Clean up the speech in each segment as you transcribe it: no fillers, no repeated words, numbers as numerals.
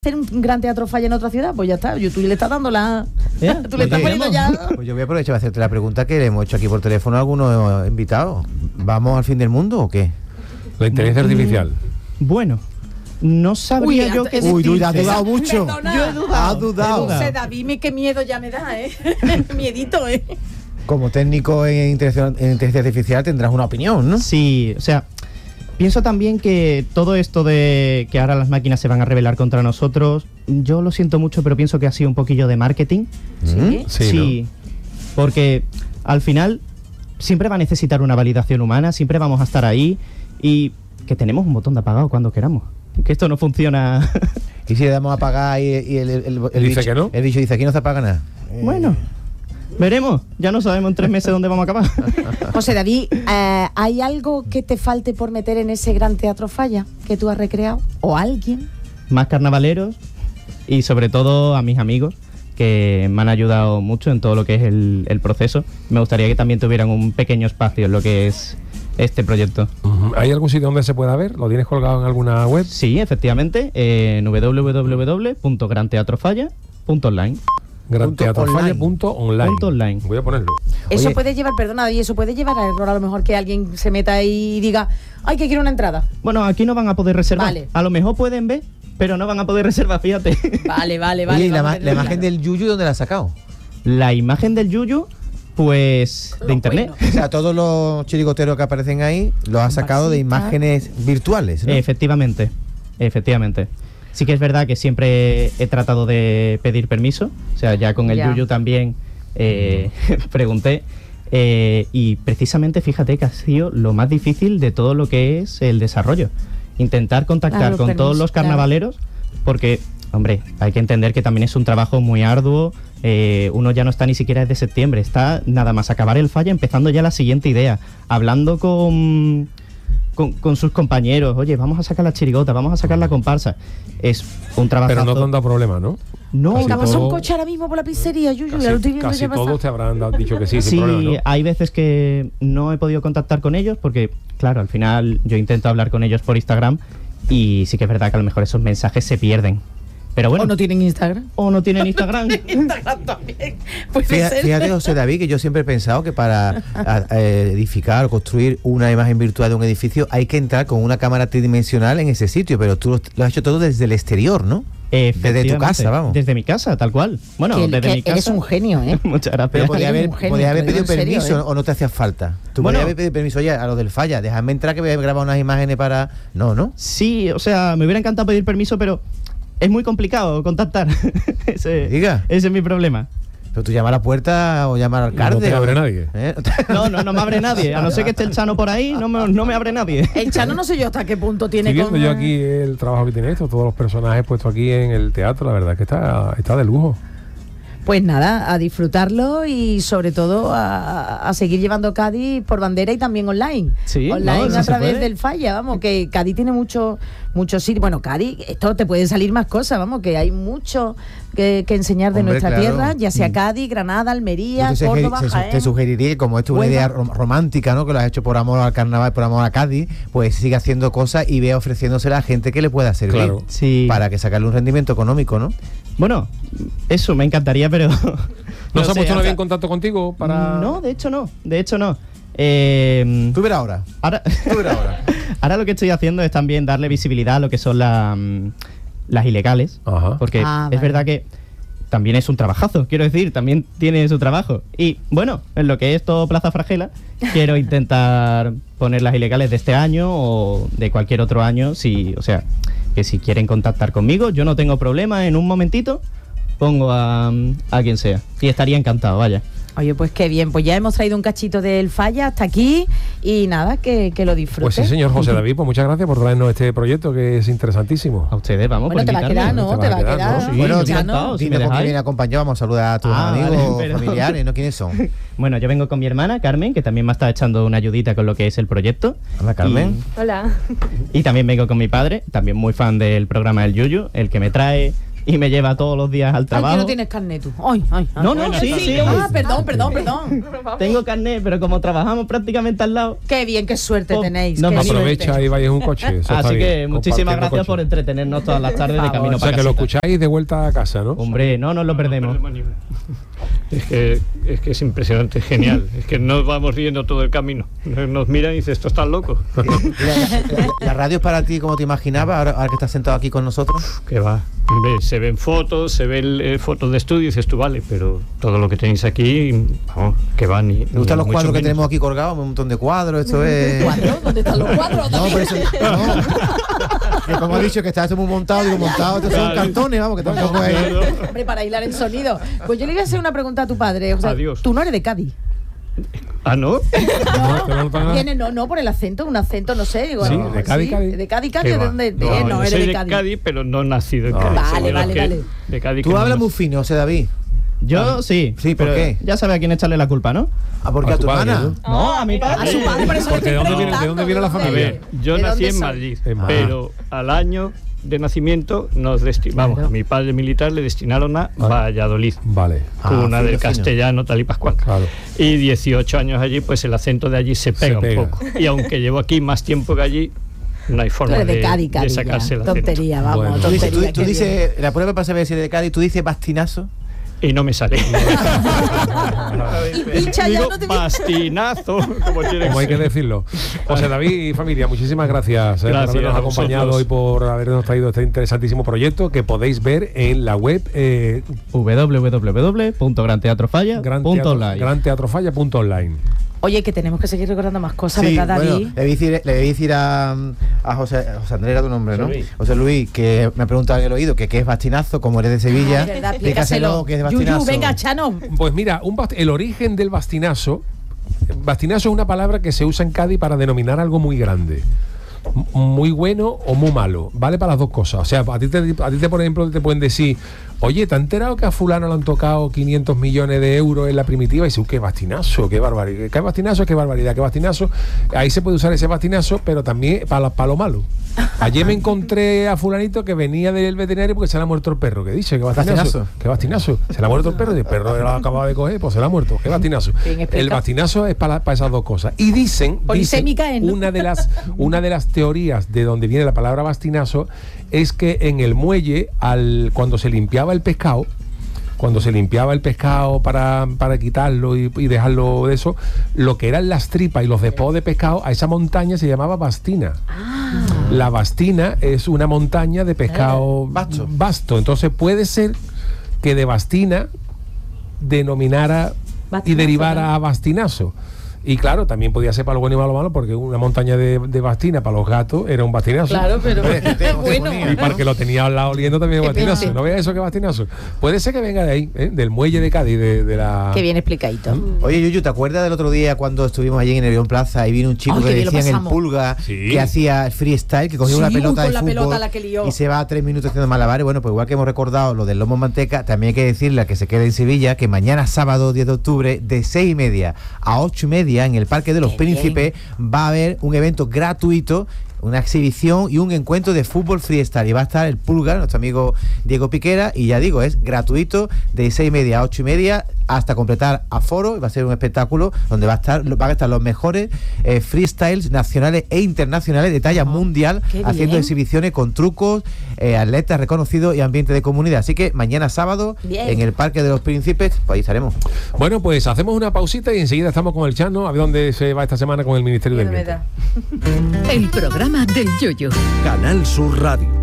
hacer un gran teatro falla en otra ciudad, pues ya está, tú le estás dando la... ¿Ya? Tú le estás poniendo ya... Pues yo voy a aprovechar para hacerte la pregunta que le hemos hecho aquí por teléfono a algunos invitados. ¿Vamos al fin del mundo o qué? La inteligencia artificial. Bueno, no sabría yo qué decir. Uy, has dudado mucho. Perdona. Yo he dudado. Has dudado. José David, qué miedo ya me da, Miedito, Como técnico en inteligencia artificial tendrás una opinión, ¿no? Sí, o sea, pienso también que todo esto de que ahora las máquinas se van a rebelar contra nosotros, yo lo siento mucho, pero pienso que ha sido un poquillo de marketing. ¿Sí? Sí, porque al final siempre va a necesitar una validación humana, siempre vamos a estar ahí y que tenemos un botón de apagado cuando queramos. Que esto no funciona. ¿Y si le damos a apagar y el Dice bicho, que no? el bicho dice aquí no se apaga nada? Bueno, veremos. Ya no sabemos en 3 meses dónde vamos a acabar. José David, ¿hay algo que te falte por meter en ese gran teatro falla que tú has recreado? ¿O alguien? Más carnavaleros y sobre todo a mis amigos que me han ayudado mucho en todo lo que es el proceso. Me gustaría que también tuvieran un pequeño espacio en lo que es este proyecto. ¿Hay algún sitio donde se pueda ver? ¿Lo tienes colgado en alguna web? Sí, efectivamente, en www.granteatrofalla.online. Granteatrofalla.online. Voy a ponerlo. Eso Oye. puede llevar, perdona, y eso puede llevar a error a lo mejor que alguien se meta ahí y diga, ay, que quiero una entrada. Bueno, aquí no van a poder reservar. Vale. A lo mejor pueden ver, pero no van a poder reservar, fíjate. Vale. Oye, ¿y la vamos a tenerlo imagen claro. del Yuyu dónde la has sacado? La imagen del Yuyu, pues, de internet. O sea, todos los chirigoteros que aparecen ahí los has sacado de imágenes virtuales, ¿no? Efectivamente. Sí que es verdad que siempre he tratado de pedir permiso, o sea, ya con el Ya. Yuyu también pregunté, y precisamente fíjate que ha sido lo más difícil de todo lo que es el desarrollo. Intentar contactar Claro, con permiso, todos los claro. carnavaleros, porque, hombre, hay que entender que también es un trabajo muy arduo. Uno ya no está ni siquiera desde septiembre, está nada más acabar el falla, empezando ya la siguiente idea, hablando con sus compañeros, oye, vamos a sacar la chirigota, vamos a sacar la comparsa. Es un trabajo. Pero no te han dado problema, ¿no? No, Casi Te pasa un todo- coche ahora mismo por la pizzería, Yuyu, ya lo estoy viendo Casi ya pasar. todos te habrán dicho que sí, sin sí, problema, ¿no? hay veces que no he podido contactar con ellos porque, claro, al final yo intento hablar con ellos por Instagram y sí que es verdad que a lo mejor esos mensajes se pierden. Pero bueno, ¿O no tienen Instagram? o no tienen Instagram. Instagram también. Puede ser. Fíjate, José David, que yo siempre he pensado que para edificar o construir una imagen virtual de un edificio hay que entrar con una cámara tridimensional en ese sitio, pero tú lo has hecho todo desde el exterior, ¿no? Desde tu Efectivamente, casa, vamos. Desde mi casa, tal cual. Bueno, Que- desde que mi casa. eres un genio, ¿eh? Muchas gracias. Pero podía Eres haber, un genio, podía haber te lo pedido digo en serio, permiso, ¿eh? o no te hacía falta. Tú Bueno. podías haber pedido permiso, oye, a los del falla, déjame entrar que voy a grabar unas imágenes para... No. Sí, o sea, me hubiera encantado pedir permiso, pero es muy complicado contactar. Diga. Ese es mi problema. Pero tú llama a la puerta o llama al alcalde. No te o- abre nadie. ¿Eh? No me abre nadie. A no ser que esté el Chano por ahí, no me abre nadie. El Chano no sé yo hasta qué punto tiene Estoy viendo con... yo aquí el trabajo que tiene esto, todos los personajes puestos aquí en el teatro, la verdad que está de lujo. Pues nada, a disfrutarlo y sobre todo a seguir llevando Cádiz por bandera y también online. Sí, online no, sí a se través puede. del falla, vamos, que Cádiz tiene mucho sitios. Bueno, Cádiz, esto te pueden salir más cosas, vamos, que hay mucho que enseñar de Hombre, nuestra claro. tierra, ya sea Cádiz, Granada, Almería, Yo Córdoba, te Jaén. sugeriría que como esto es una Huelva. idea romántica, ¿no? Que lo has hecho por amor al carnaval, por amor a Cádiz, pues siga haciendo cosas y vea ofreciéndosela a gente que le pueda servir. Claro. Sí. Para que sacarle un rendimiento económico, ¿no? Bueno, eso me encantaría, pero... ¿No se ha sé, puesto nadie hasta- en contacto contigo para...? No, de hecho no. Tú verás ahora. Ahora, Tú verás ahora. ahora lo que estoy haciendo es también darle visibilidad a lo que son las ilegales. Ajá. Porque Ah, es vale. verdad que también es un trabajazo, quiero decir, también tiene su trabajo. Y bueno, en lo que es todo Plaza Fragela, quiero intentar poner las ilegales de este año o de cualquier otro año. O sea, que si quieren contactar conmigo, yo no tengo problema, en un momentito pongo a quien sea. Y estaría encantado, vaya. Oye, pues qué bien, pues ya hemos traído un cachito del falla hasta aquí y nada, que lo disfrutes. Pues sí, señor José David, pues muchas gracias por traernos este proyecto que es interesantísimo. A ustedes, vamos, Bueno, por te va a quedar, invitarme. ¿no? Te va a quedar. ¿no? Sí, Bueno, yo di- encantado, si me Dime con quién dejáis. viene acompañado, vamos a saludar a tus amigos, vale, perdón. familiares, ¿no? ¿Quiénes son? Bueno, yo vengo con mi hermana, Carmen, que también me está echando una ayudita con lo que es el proyecto. Hola, Carmen. Hola. Y también vengo con mi padre, también muy fan del programa del Yuyu, el que me trae, y me lleva todos los días al trabajo. Ay, que no tienes carnet tú. Ay. No, sí. Perdón. Tengo carnet, pero como trabajamos prácticamente al lado. Qué bien, qué suerte tenéis. no, qué Aprovecha suerte. y vais en un coche. Eso Así está que bien, muchísimas compartiendo gracias por coche. entretenernos todas las tardes de camino O sea, para que lo casita. escucháis de vuelta a casa, ¿no? Hombre, no nos lo perdemos. Es que es impresionante, es genial. Es que nos vamos riendo todo el camino. Nos miran y dicen, ¿esto están locos? ¿La radio es para ti como te imaginabas, ahora que estás sentado aquí con nosotros? Que va. Hombre, se ven fotos, se ven fotos de estudio y dices tú, vale, pero todo lo que tenéis aquí, vamos, que va ni. Me gustan los cuadros que tenemos aquí colgados, un montón de cuadros, esto es... ¿Cuadros? ¿Dónde están los cuadros? No, pero eso, no. Que como he dicho que está esto muy montado, digo montado, estos son cartones, vamos, que tampoco es... Hombre, para hilar el sonido. Pues yo le iba a hacer una pregunta a tu padre. O sea, Adiós. tú no eres de Cádiz. Ah, ¿no? No, por el acento, un acento, no sé. Digo, Sí, no, de Cádiz, Cádiz. De Cádiz, ¿Qué ¿de va? dónde? No, No, yo eres soy de Cádiz. pero no nacido en No. Cádiz. Vale, Soy de los vale, que- vale. De Cádiz. Tú que no hablas nací. muy fino, José David. Yo sí. Sí, ¿por pero qué? Ya sabe a quién echarle la culpa, ¿no? Ah, porque A a tu tu padre, hermana. ¿no? No, a mi padre. A su padre, por eso le Porque estoy ¿de dónde viene- preguntando, de dónde viene la ¿de familia? dónde? Yo ¿De nací dónde en son? Madrid, En Madrid. pero al año de nacimiento nos destinamos, Claro. a mi padre militar le destinaron a Valladolid, Vale. cuna fino, del fino. castellano tal y pascual. Claro. Y 18 años allí, pues el acento de allí se pega pega. un poco. Y aunque llevo aquí más tiempo que allí, no hay Tú forma eres de de Cádiz, Cádiz. sacarse el Ya. acento. Tontería, vamos, Bueno. Tú dices, tontería. tú qué dices, la prueba para saber si eres de Cádiz, tú dices bastinazo. Y no me sale. bien. Y pincha ya Digo no te bastinazo, como tiene Como hay que ser. decirlo. José David y familia, muchísimas gracias, por Gracias habernos a acompañado vosotros. y por habernos traído este interesantísimo proyecto que podéis ver en la web www.granteatrofalla.online. granteatrofalla.online. Oye, que tenemos que seguir recordando más cosas, Sí, ¿verdad, bueno, David? le voy a decir a José Andrés, era tu nombre, ¿no? José Luis. José Luis, que me ha preguntado en el oído que qué es bastinazo, como eres de Sevilla. Ay, verdad, Explícaselo, explícaselo. qué es Yuyu, bastinazo. venga, Chano. Pues mira, el origen del bastinazo. Bastinazo es una palabra que se usa en Cádiz para denominar algo muy grande. Muy bueno o muy malo, vale para las dos cosas. O sea, a ti, por ejemplo, te pueden decir, oye, ¿te has enterado que a fulano le han tocado 500 millones de euros en la primitiva? Y dices, qué bastinazo, qué barbaridad, qué bastinazo, qué barbaridad, qué bastinazo. Ahí se puede usar ese bastinazo, pero también para lo malo. Ayer me encontré a fulanito que venía del veterinario porque se le ha muerto el perro. ¿Qué dice? ¿Qué bastinazo? ¿Bastinazo? ¿Qué bastinazo? ¿Se le ha muerto el perro? Y el perro lo acababa de coger, pues se le ha muerto. ¿Qué bastinazo? Bien explicado. El bastinazo es para esas dos cosas. Y dicen Polisémica es, ¿no? una de las teorías de donde viene la palabra bastinazo es que en el muelle, cuando se limpiaba el pescado, para quitarlo y dejarlo de eso, lo que eran las tripas y los despojos de pescado, a esa montaña se llamaba bastina. La bastina es una montaña de pescado vasto. Entonces puede ser que de bastina denominara y Bastinazo, derivara ¿no? a bastinazo. Y claro, también podía ser para lo bueno y para lo malo, porque una montaña de bastina para los gatos era un bastinazo. Claro, pero es bueno. Y para el que lo tenía al lado oliendo también un bastinazo. pena. ¿No veas eso que bastinazo? Puede ser que venga de ahí, del muelle de Cádiz, de la... Qué bien explicadito. Oye, Yuyu, ¿te acuerdas del otro día cuando estuvimos allí en el León Plaza y vino un chico Ay, que qué bien lo decían el pasamos. Pulga, Sí. que hacía freestyle, que cogía Sí, una pelota con de la fútbol pelota la que lió. y se va 3 minutos haciendo malabares? Bueno, pues igual que hemos recordado lo del lomo manteca, también hay que decirle a que se quede en Sevilla que mañana sábado 10 de octubre de 6:30 a 8:30 en el Parque de los Príncipes va a haber un evento gratuito, una exhibición y un encuentro de fútbol freestyle. Y va a estar el Pulgar, nuestro amigo Diego Piquera, y ya digo, es gratuito de 6:30 a 8:30 hasta completar aforo. Va a ser un espectáculo donde van a estar los mejores freestyles nacionales e internacionales de talla mundial, qué haciendo bien. exhibiciones con trucos, atletas reconocidos y ambiente de comunidad. Así que mañana sábado Bien. en el Parque de los Príncipes, pues ahí estaremos. Bueno, pues hacemos una pausita y enseguida estamos con el Chano, a ver dónde se va esta semana con el Ministerio del Viento. El programa del Yoyo. Canal Sur Radio.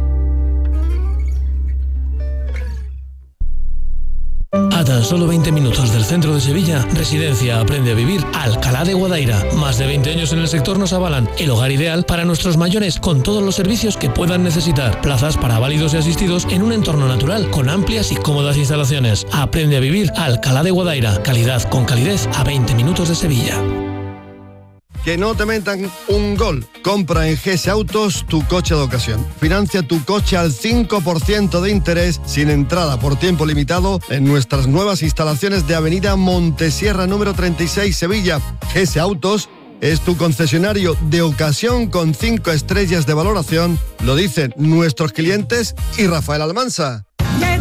A tan solo 20 minutos del centro de Sevilla, Residencia Aprende a Vivir Alcalá de Guadaira. Más de 20 años en el sector nos avalan el hogar ideal para nuestros mayores con todos los servicios que puedan necesitar. Plazas para válidos y asistidos en un entorno natural con amplias y cómodas instalaciones. Aprende a Vivir Alcalá de Guadaira. Calidad con calidez a 20 minutos de Sevilla. Que no te metan un gol. Compra en GS Autos tu coche de ocasión. Financia tu coche al 5% de interés sin entrada por tiempo limitado en nuestras nuevas instalaciones de Avenida Montesierra número 36 Sevilla. GS Autos es tu concesionario de ocasión con 5 estrellas de valoración. Lo dicen nuestros clientes y Rafael Almansa.